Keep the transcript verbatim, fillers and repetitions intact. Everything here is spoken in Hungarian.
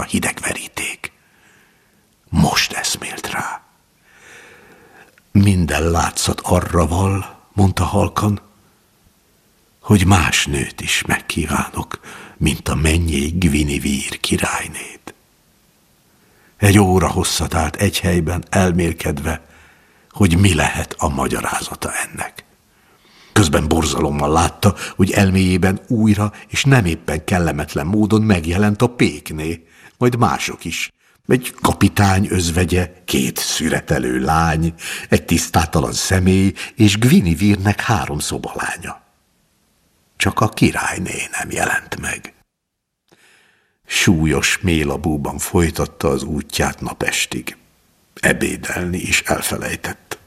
hideg veríték. Most eszmélt rá. Minden látszat arra val, mondta halkan, hogy más nőt is megkívánok, mint a mennyei Guinevere királynét. Egy óra hosszat állt egy helyben elmélkedve, hogy mi lehet a magyarázata ennek. Közben borzalommal látta, hogy elméjében újra és nem éppen kellemetlen módon megjelent a pékné, majd mások is. Egy kapitány özvegye, két szüretelő lány, egy tisztátalan személy és Guinevere-nek három szobalánya. Csak a királyné nem jelent meg. Súlyos mélabúban folytatta az útját napestig. Ebédelni is elfelejtett.